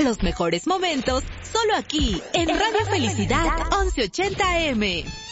Los mejores momentos, solo aquí, en Radio Felicidad 1180 AM.